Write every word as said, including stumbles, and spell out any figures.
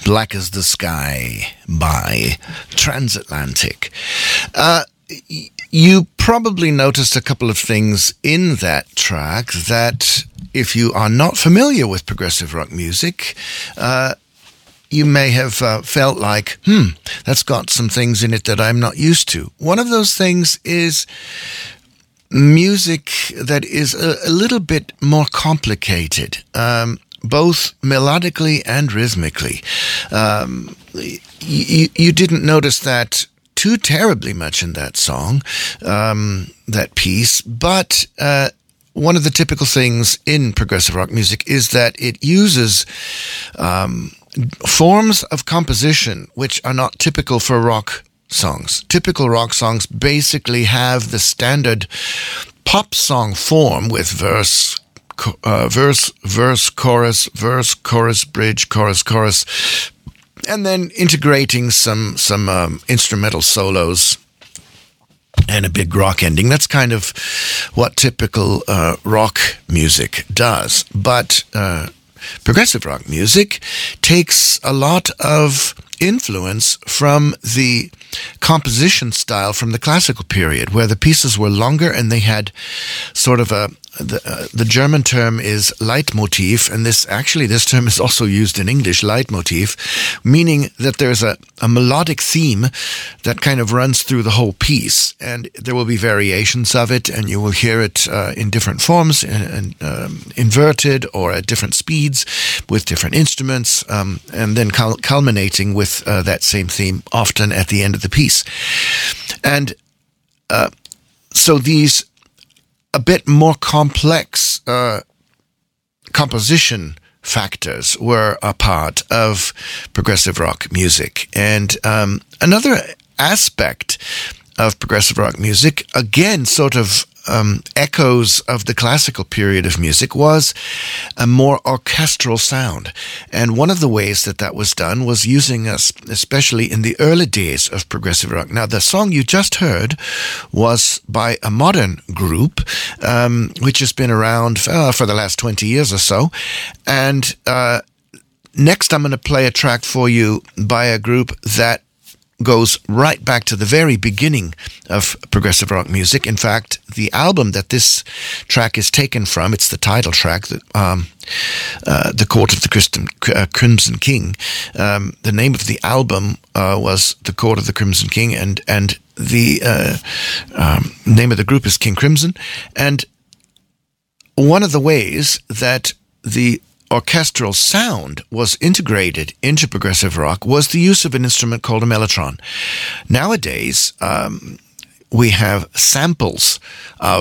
Black as the Sky by Transatlantic. Uh, y- you probably noticed a couple of things in that track that, if you are not familiar with progressive rock music, uh, you may have uh, felt like, hmm, that's got some things in it that I'm not used to. One of those things is music that is a, a little bit more complicated, um, both melodically and rhythmically. Um, you, you didn't notice that too terribly much in that song, um, that piece, but uh, one of the typical things in progressive rock music is that it uses um, forms of composition which are not typical for rock songs. Typical rock songs basically have the standard pop song form with verse, uh, verse, verse, chorus, verse, chorus, bridge, chorus, chorus, and then integrating some some um, instrumental solos and a big rock ending. That's kind of what typical uh, rock music does. But uh, progressive rock music takes a lot of influence from the composition style from the classical period, where the pieces were longer and they had sort of a the, uh, the German term is Leitmotiv, and this actually this term is also used in English, Leitmotiv, meaning that there's a, a melodic theme that kind of runs through the whole piece, and there will be variations of it, and you will hear it uh, in different forms, and, and um, inverted or at different speeds with different instruments, um, and then cul- culminating with uh, that same theme often at the end of the piece. And uh, so these a bit more complex uh, composition factors were a part of progressive rock music. And um, another aspect of progressive rock music, again, sort of um, echoes of the classical period of music, was a more orchestral sound. And one of the ways that that was done was using us, especially in the early days of progressive rock. Now, the song you just heard was by a modern group, um, which has been around uh, for the last twenty years or so. And uh, next, I'm going to play a track for you by a group that goes right back to the very beginning of progressive rock music. In fact, the album that this track is taken from, it's the title track, the, um, uh, The Court of the Christen, uh, Crimson King. Um, the name of the album uh, was The Court of the Crimson King, and, and the uh, um, name of the group is King Crimson. And one of the ways that the orchestral sound was integrated into progressive rock was the use of an instrument called a mellotron. Nowadays, um, we have samples of